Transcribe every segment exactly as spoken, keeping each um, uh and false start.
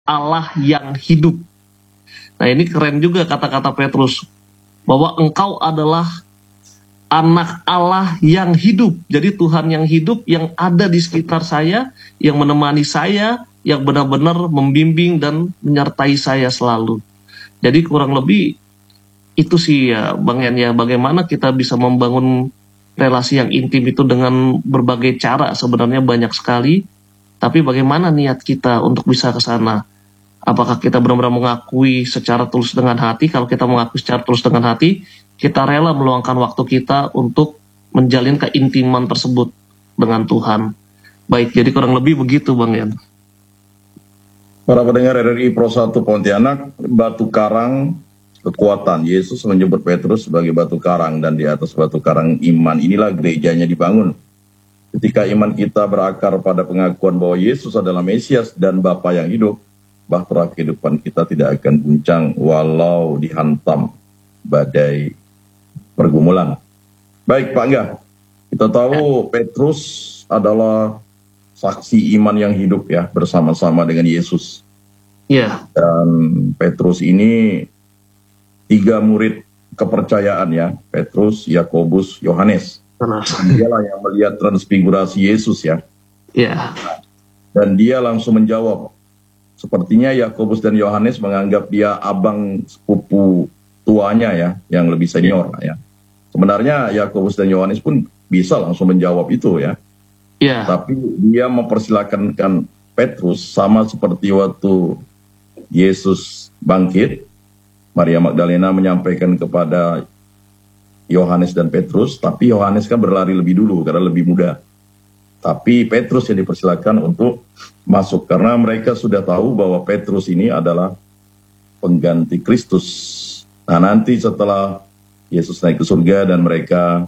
Allah yang hidup. Nah ini keren juga kata-kata Petrus, bahwa engkau adalah anak Allah yang hidup. Jadi Tuhan yang hidup yang ada di sekitar saya, yang menemani saya, yang benar-benar membimbing dan menyertai saya selalu. Jadi kurang lebih itu sih ya Bang Yan, ya bagaimana kita bisa membangun relasi yang intim itu dengan berbagai cara, sebenarnya banyak sekali. Tapi bagaimana niat kita untuk bisa ke sana? Apakah kita benar-benar mengakui secara tulus dengan hati? Kalau kita mengakui secara tulus dengan hati, kita rela meluangkan waktu kita untuk menjalin keintiman tersebut dengan Tuhan. Baik, jadi kurang lebih begitu Bang Yan. Para pendengar R R I Pro satu Pontianak, batu karang kekuatan. Yesus menyebut Petrus sebagai batu karang, dan di atas batu karang iman inilah gerejanya dibangun. Ketika iman kita berakar pada pengakuan bahwa Yesus adalah Mesias dan Bapa yang hidup, bahtera kehidupan kita tidak akan guncang walau dihantam badai pergumulan. Baik Pak Angga, kita tahu Petrus adalah saksi iman yang hidup ya, bersama-sama dengan Yesus. Iya. Dan Petrus ini tiga murid kepercayaan ya, Petrus, Yakobus, Yohanes. Dialah yang melihat transfigurasi Yesus ya. Iya. Dan dia langsung menjawab. Sepertinya Yakobus dan Yohanes menganggap dia abang sepupu tuanya ya, yang lebih senior ya. Sebenarnya Yakobus dan Yohanes pun bisa langsung menjawab itu ya. Iya. Tapi dia mempersilakan kan Petrus, sama seperti waktu Yesus bangkit, Maria Magdalena menyampaikan kepada Yohanes dan Petrus, tapi Yohanes kan berlari lebih dulu karena lebih muda. Tapi Petrus yang dipersilakan untuk masuk karena mereka sudah tahu bahwa Petrus ini adalah pengganti Kristus. Nah nanti setelah Yesus naik ke surga dan mereka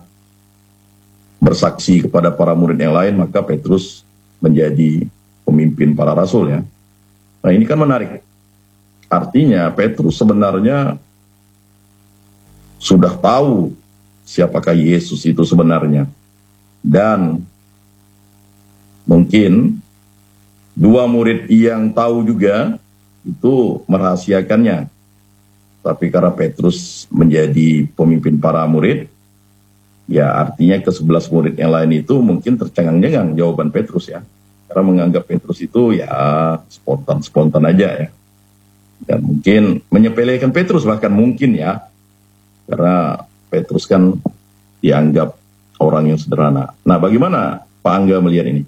bersaksi kepada para murid yang lain, maka Petrus menjadi pemimpin para rasul ya. Nah ini kan menarik. Artinya Petrus sebenarnya sudah tahu siapakah Yesus itu sebenarnya. Dan mungkin dua murid yang tahu juga itu merahasiakannya. Tapi karena Petrus menjadi pemimpin para murid, ya artinya ke sebelas murid yang lain itu mungkin tercengang-cengang jawaban Petrus ya. Karena menganggap Petrus itu ya spontan-spontan aja ya. Dan mungkin menyepelekan Petrus bahkan mungkin ya. Karena Petrus kan dianggap orang yang sederhana. Nah bagaimana Pak Angga melihat ini?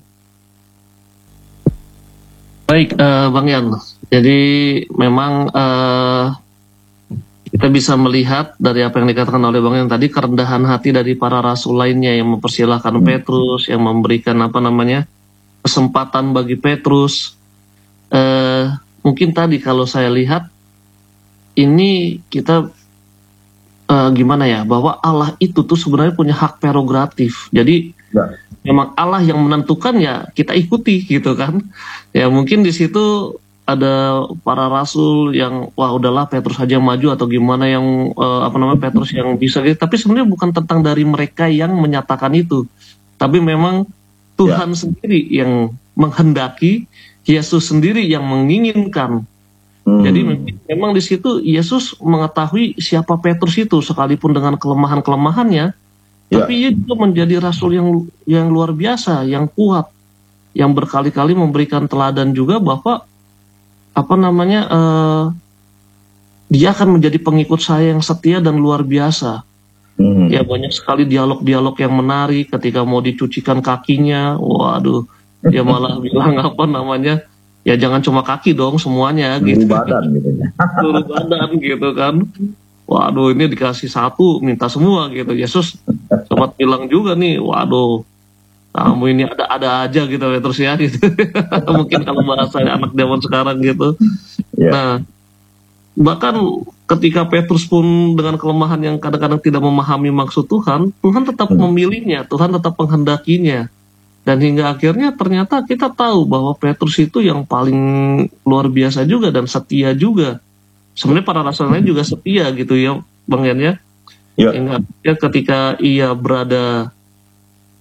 Baik uh, Bang Yan, jadi memang uh, kita bisa melihat dari apa yang dikatakan oleh Bang Yan tadi, kerendahan hati dari para rasul lainnya yang mempersilahkan hmm. Petrus, yang memberikan apa namanya kesempatan bagi Petrus. Uh, mungkin tadi kalau saya lihat ini kita uh, gimana ya, bahwa Allah itu tuh sebenarnya punya hak prerogatif. Jadi ya, memang Allah yang menentukan, ya kita ikuti gitu kan. Ya mungkin di situ ada para rasul yang wah udahlah Petrus aja maju atau gimana yang uh, apa namanya Petrus yang bisa gitu. Tapi sebenarnya bukan tentang dari mereka yang menyatakan itu. Tapi memang Tuhan ya. sendiri yang menghendaki, Yesus sendiri yang menginginkan. Hmm. Jadi memang di situ Yesus mengetahui siapa Petrus itu sekalipun dengan kelemahan-kelemahannya. Ya. Tapi ia juga menjadi rasul yang yang luar biasa, yang kuat, yang berkali-kali memberikan teladan juga bahwa apa namanya uh, dia akan menjadi pengikut saya yang setia dan luar biasa. Hmm. Ya banyak sekali dialog-dialog yang menarik ketika mau dicucikan kakinya, waduh, dia malah bilang apa namanya, ya jangan cuma kaki dong semuanya gitu. Seluruh badan gitu ya. Seluruh badan gitu kan. Waduh ini dikasih satu minta semua gitu. Yesus sempat bilang juga nih, waduh kamu ini ada-ada aja gitu ya terus ya gitu. Mungkin kalau bahasa anak zaman sekarang gitu. Yeah. Nah bahkan ketika Petrus pun dengan kelemahan yang kadang-kadang tidak memahami maksud Tuhan, Tuhan tetap hmm. memilihnya, Tuhan tetap menghendakinya. Dan hingga akhirnya ternyata kita tahu bahwa Petrus itu yang paling luar biasa juga dan setia juga. Sebenarnya para rasul lain juga setia gitu ya Bang Yan ya. Ya. Hingga ketika ia berada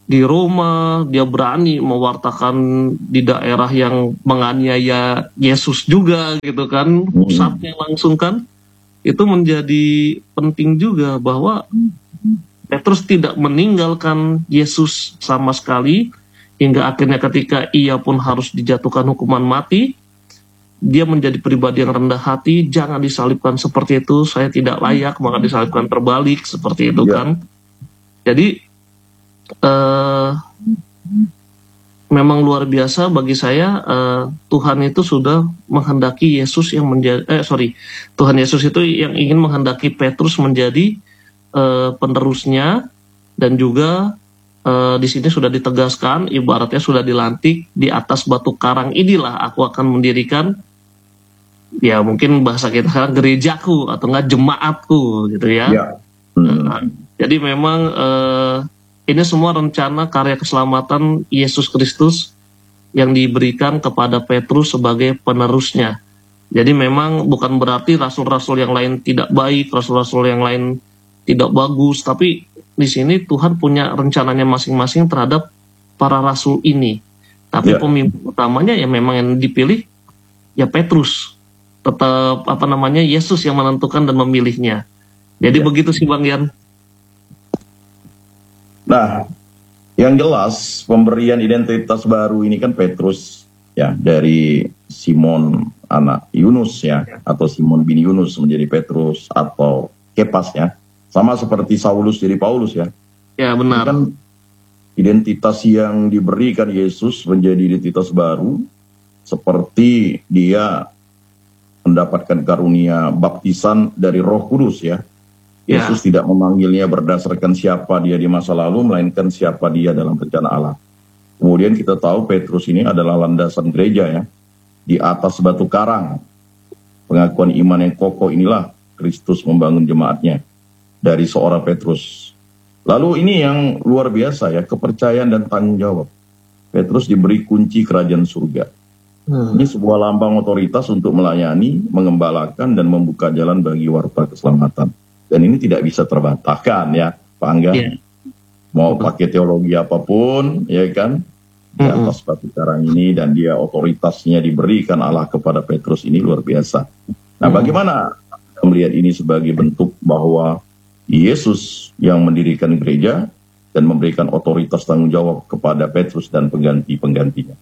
di Roma, dia berani mewartakan di daerah yang menganiaya Yesus juga gitu kan, pusatnya langsung kan. Itu menjadi penting juga bahwa Petrus tidak meninggalkan Yesus sama sekali, hingga akhirnya ketika ia pun harus dijatuhkan hukuman mati, dia menjadi pribadi yang rendah hati, jangan disalibkan seperti itu, saya tidak layak, maka disalibkan terbalik, seperti itu Ya. kan. Jadi eh, memang luar biasa bagi saya, eh, Tuhan itu sudah menghendaki Yesus yang menjadi, eh sorry, Tuhan Yesus itu yang ingin menghendaki Petrus menjadi eh, penerusnya, dan juga eh, di sini sudah ditegaskan, ibaratnya sudah dilantik di atas batu karang inilah aku akan mendirikan, ya mungkin bahasa kita sekarang gerejaku atau enggak jemaatku gitu ya. Ya. Hmm. Nah, jadi memang eh, ini semua rencana karya keselamatan Yesus Kristus yang diberikan kepada Petrus sebagai penerusnya. Jadi memang bukan berarti rasul-rasul yang lain tidak baik, rasul-rasul yang lain tidak bagus, tapi di sini Tuhan punya rencananya masing-masing terhadap para rasul ini. Tapi Ya. pemimpin utamanya ya memang yang dipilih ya Petrus. Tetap apa namanya, Yesus yang menentukan dan memilihnya. Jadi Ya. begitu sih Bang Yan. Nah, yang jelas pemberian identitas baru ini kan Petrus ya, dari Simon anak Yunus ya, atau Simon bin Yunus menjadi Petrus atau Kepas ya. Sama seperti Saulus jadi Paulus ya. Ya Ini benar. kan identitas yang diberikan Yesus menjadi identitas baru, seperti dia mendapatkan karunia baptisan dari Roh Kudus ya. Yesus tidak memanggilnya berdasarkan siapa dia di masa lalu, melainkan siapa dia dalam rencana Allah. Kemudian kita tahu Petrus ini adalah landasan gereja ya, di atas batu karang. Pengakuan iman yang kokoh inilah Kristus membangun jemaatnya dari seorang Petrus. Lalu ini yang luar biasa ya, kepercayaan dan tanggung jawab. Petrus diberi kunci kerajaan surga. Hmm. Ini sebuah lambang otoritas untuk melayani, mengembalakan, dan membuka jalan bagi warta keselamatan. Dan ini tidak bisa terbantahkan ya, Pak Angga. Iya. Mau pakai teologi apapun, ya kan, di atas batu karang ini, dan dia otoritasnya diberikan Allah kepada Petrus, ini luar biasa. Nah, bagaimana melihat ini sebagai bentuk bahwa Yesus yang mendirikan gereja dan memberikan otoritas tanggung jawab kepada Petrus dan pengganti-penggantinya?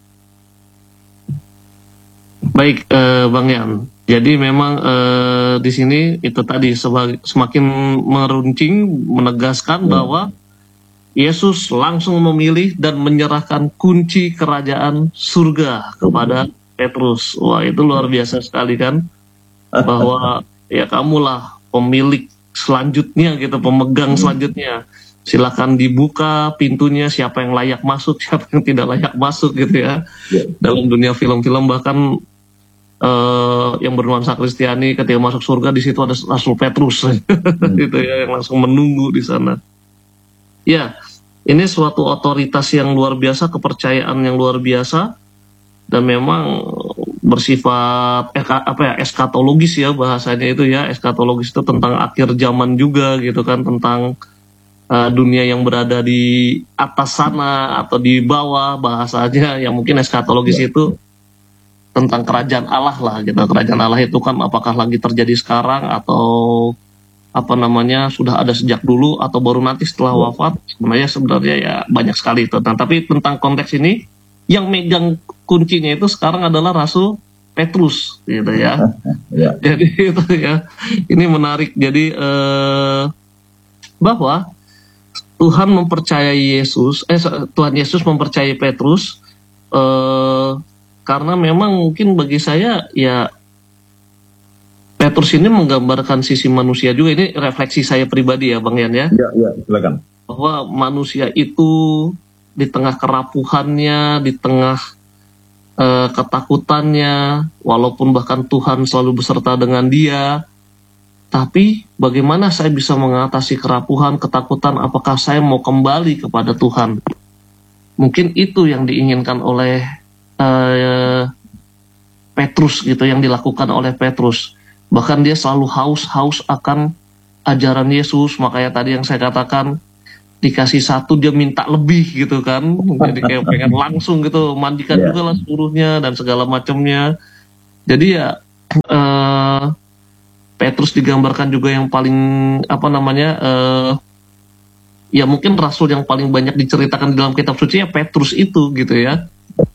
Baik, eh, Bang Yan. Jadi memang eh, di sini itu tadi sebagai, semakin meruncing, menegaskan bahwa Yesus langsung memilih dan menyerahkan kunci kerajaan surga kepada Petrus. Wah, itu luar biasa sekali kan? Bahwa ya kamulah pemilik selanjutnya gitu, pemegang selanjutnya. Silakan dibuka pintunya, siapa yang layak masuk, siapa yang tidak layak masuk gitu ya. Ya. Dalam dunia film-film bahkan Uh, yang bernuansa Kristiani ketika masuk surga di situ ada Rasul Petrus gitu ya, yang langsung menunggu di sana. Ya, ini suatu otoritas yang luar biasa, kepercayaan yang luar biasa, dan memang bersifat eh, apa ya, eskatologis ya bahasanya itu ya. Eskatologis itu tentang akhir zaman juga gitu kan, tentang uh, dunia yang berada di atas sana atau di bawah bahasanya, yang mungkin eskatologis itu tentang kerajaan Allah lah gitu. Kerajaan Allah itu kan apakah lagi terjadi sekarang atau apa namanya sudah ada sejak dulu atau baru nanti setelah wafat. Sebenarnya sebenarnya ya banyak sekali itu. Nah, tapi tentang konteks ini yang megang kuncinya itu sekarang adalah Rasul Petrus gitu ya. Ya. Jadi itu ya, ini menarik. Jadi eh, bahwa Tuhan mempercayai Yesus, eh Tuhan Yesus mempercayai Petrus eh karena memang mungkin bagi saya ya Petrus ini menggambarkan sisi manusia juga. Ini refleksi saya pribadi ya Bang Yan ya. Ya, ya, silakan. Bahwa manusia itu di tengah kerapuhannya, di tengah uh, ketakutannya, walaupun bahkan Tuhan selalu beserta dengan dia, tapi bagaimana saya bisa mengatasi kerapuhan, ketakutan, apakah saya mau kembali kepada Tuhan? Mungkin itu yang diinginkan oleh Uh, Petrus gitu, yang dilakukan oleh Petrus. Bahkan dia selalu haus-haus akan ajaran Yesus. Makanya tadi yang saya katakan, dikasih satu dia minta lebih gitu kan, jadi kayak pengen langsung gitu mandikan Ya. juga lah seluruhnya dan segala macamnya. Jadi ya eh, Petrus digambarkan juga yang paling apa namanya eh, ya mungkin rasul yang paling banyak diceritakan di dalam kitab suci ya Petrus itu gitu ya.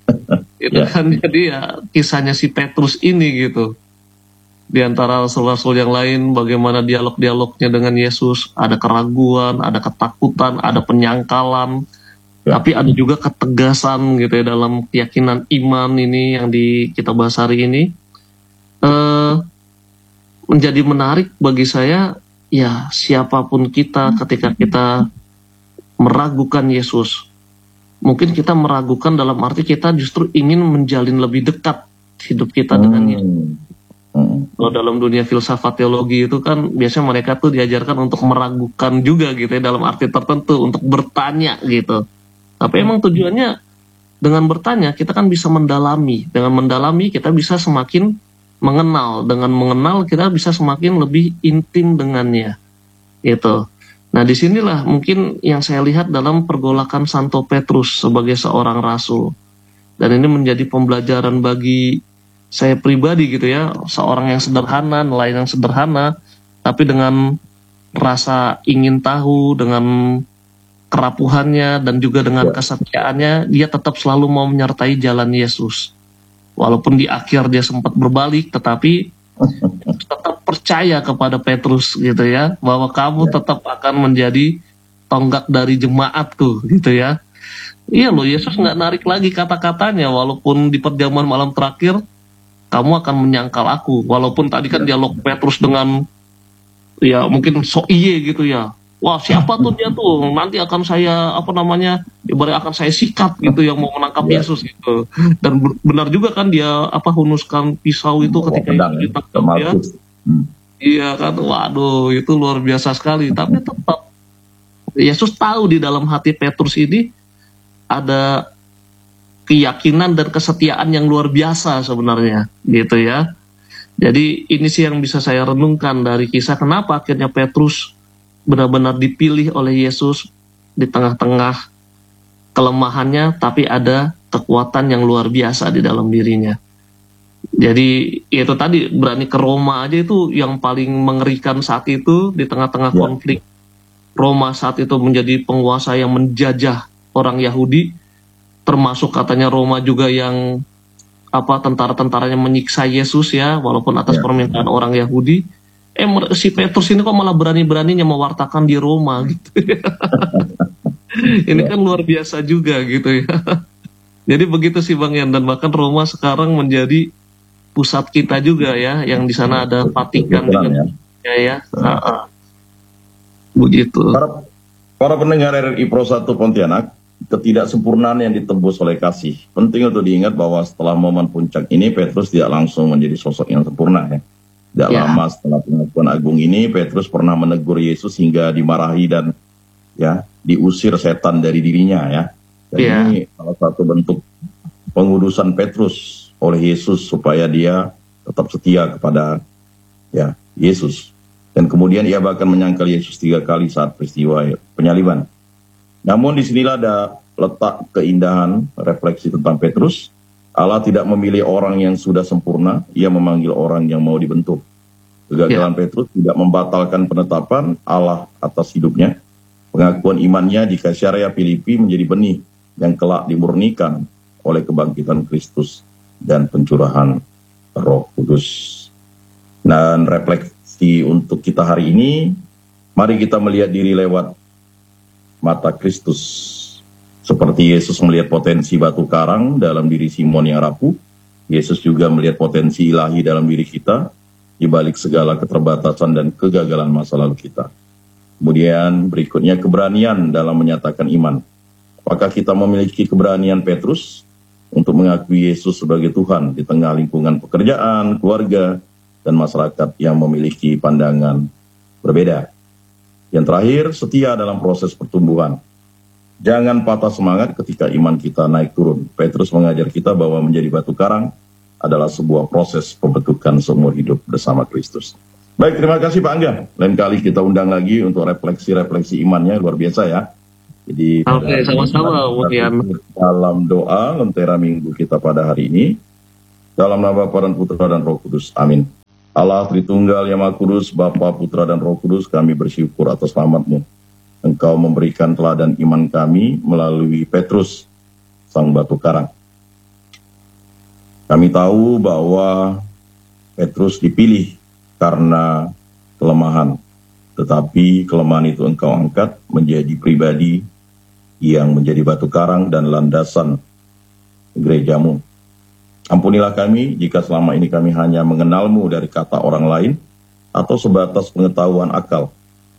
Itu Ya. kan jadi ya kisahnya si Petrus ini gitu. Di antara rasul-rasul yang lain bagaimana dialog-dialognya dengan Yesus, ada keraguan, ada ketakutan, ada penyangkalan, Ya. tapi ada juga ketegasan gitu ya dalam keyakinan iman ini yang di kita bahas hari ini. Eh, menjadi menarik bagi saya ya siapapun kita ketika kita meragukan Yesus. Mungkin kita meragukan dalam arti kita justru ingin menjalin lebih dekat hidup kita dengan Yesus. Hmm. Hmm. Kalau dalam dunia filsafat teologi itu kan biasanya mereka tuh diajarkan untuk meragukan juga gitu ya dalam arti tertentu, untuk bertanya gitu. Tapi emang tujuannya dengan bertanya kita kan bisa mendalami. Dengan mendalami kita bisa semakin mengenal. Dengan mengenal kita bisa semakin lebih intim dengannya. Gitu. Nah disinilah mungkin yang saya lihat dalam pergolakan Santo Petrus sebagai seorang rasul. Dan ini menjadi pembelajaran bagi saya pribadi gitu ya, seorang yang sederhana, nelayan yang sederhana, tapi dengan rasa ingin tahu, dengan kerapuhannya, dan juga dengan Ya. kesetiaannya, dia tetap selalu mau menyertai jalan Yesus. Walaupun di akhir dia sempat berbalik, tetapi tetap percaya kepada Petrus gitu ya, bahwa kamu Ya. tetap akan menjadi tonggak dari jemaatku gitu ya. Iya loh, Yesus nggak narik lagi kata-katanya, walaupun di perjamuan malam terakhir, kamu akan menyangkal aku. Walaupun tadi kan dialog Petrus dengan, ya mungkin so iye gitu ya. Wah siapa tuh dia tuh, nanti akan saya, apa namanya, ibarat akan saya sikat gitu yang mau menangkap Ya. Yesus gitu. Dan ber- benar juga kan dia, apa, hunuskan pisau itu Bawa ketika pedang itu ya, ke ditangkap ya. Markus. Hmm. Iya kan, waduh itu luar biasa sekali. Tapi tetap, Yesus tahu di dalam hati Petrus ini ada keyakinan dan kesetiaan yang luar biasa sebenarnya gitu ya. Jadi ini sih yang bisa saya renungkan dari kisah kenapa akhirnya Petrus benar-benar dipilih oleh Yesus di tengah-tengah kelemahannya, tapi ada kekuatan yang luar biasa di dalam dirinya. Jadi itu tadi berani ke Roma aja itu yang paling mengerikan saat itu di tengah-tengah Ya. konflik. Roma saat itu menjadi penguasa yang menjajah orang Yahudi, termasuk katanya Roma juga yang apa tentara-tentaranya menyiksa Yesus ya, walaupun atas Ya. permintaan orang Yahudi. Eh mer- si Petrus ini kok malah berani-beraninya mewartakan di Roma gitu. Ini Ya. kan luar biasa juga gitu ya. Jadi begitu sih Bang Yan, dan bahkan Roma sekarang menjadi pusat kita juga ya, yang di sana ada Vatikan Kebetulan juga ya. ya. ya. Ha-ha. Begitu. Para, para pendengar R R I Pro satu Pontianak, ketidaksempurnaan yang ditebus oleh kasih. Penting untuk diingat bahwa setelah momen puncak ini, Petrus tidak langsung menjadi sosok yang sempurna ya. Tidak Ya. lama setelah pengakuan agung ini, Petrus pernah menegur Yesus hingga dimarahi dan ya diusir setan dari dirinya ya. Dan Ya. ini salah satu bentuk pengudusan Petrus oleh Yesus supaya dia tetap setia kepada ya Yesus. Dan kemudian ia bahkan menyangkal Yesus tiga kali saat peristiwa penyaliban. Namun disinilah ada letak keindahan refleksi tentang Petrus. Allah tidak memilih orang yang sudah sempurna, ia memanggil orang yang mau dibentuk. Kegagalan Petrus tidak membatalkan penetapan Allah atas hidupnya. Pengakuan imannya di Kaisarea Filipi menjadi benih yang kelak dimurnikan oleh kebangkitan Kristus dan pencurahan Roh Kudus. Dan refleksi untuk kita hari ini, mari kita melihat diri lewat mata Kristus. Seperti Yesus melihat potensi batu karang dalam diri Simon yang rapuh, Yesus juga melihat potensi ilahi dalam diri kita, di balik segala keterbatasan dan kegagalan masa lalu kita. Kemudian berikutnya keberanian dalam menyatakan iman. Apakah kita memiliki keberanian Petrus untuk mengakui Yesus sebagai Tuhan di tengah lingkungan pekerjaan, keluarga, dan masyarakat yang memiliki pandangan berbeda? Yang terakhir, setia dalam proses pertumbuhan. Jangan patah semangat ketika iman kita naik turun. Petrus mengajar kita bahwa menjadi batu karang adalah sebuah proses pembentukan seumur hidup bersama Kristus. Baik, terima kasih Pak Angga. Lain kali kita undang lagi untuk refleksi-refleksi imannya, luar biasa ya. Jadi pada Oke, hari ini sama-sama, kita Bang Yan. tutup dalam doa lentera minggu kita pada hari ini. Dalam nama Bapa dan Putra dan Roh Kudus. Amin. Allah Tritunggal yang Maha Kudus, Bapa, Putra dan Roh Kudus, kami bersyukur atas rahmat-Mu. Engkau memberikan teladan iman kami melalui Petrus, sang batu karang. Kami tahu bahwa Petrus dipilih karena kelemahan, tetapi kelemahan itu Engkau angkat menjadi pribadi yang menjadi batu karang dan landasan gereja-Mu. Ampunilah kami jika selama ini kami hanya mengenal-Mu dari kata orang lain atau sebatas pengetahuan akal.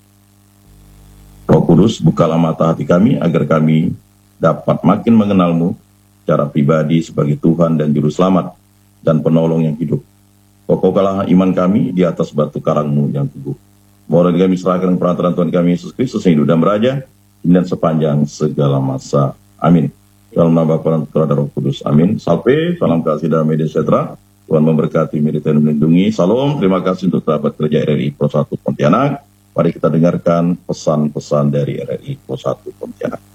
Roh Kudus, bukalah mata hati kami agar kami dapat makin mengenal-Mu secara pribadi sebagai Tuhan dan Juru Selamat dan Penolong yang hidup. Kokohkanlah iman kami di atas batu karang-Mu yang teguh. Mohon kami serahkan perantaraan Tuhan kami Yesus Kristus yang hidup dan beraja dan sepanjang segala masa. Amin. Dalam nama Bapa dan Putra dan Roh Kudus. Amin. Salve, salam kasih dalam media sejahtera. Tuhan memberkati, meditasi dan melindungi. Salam, terima kasih untuk sahabat kerja R R I Pro satu Pontianak. Mari kita dengarkan pesan-pesan dari R R I Pro satu Pontianak.